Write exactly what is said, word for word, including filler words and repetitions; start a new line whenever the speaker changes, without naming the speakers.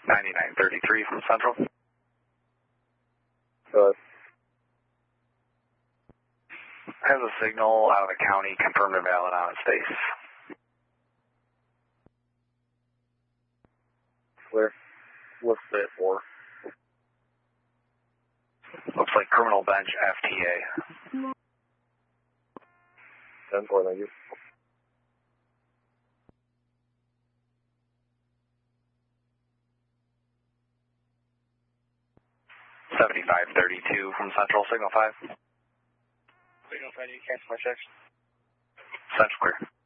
ninety-nine thirty-three from Central.
Good.
Has a signal out of the county, confirmed and valid on its face.
Clear. What's it for?
Looks like criminal bench F T A.
ten four, thank you.
seventy-five thirty-two from Central, signal five.
Signal five, you cancel my checks.
Central clear.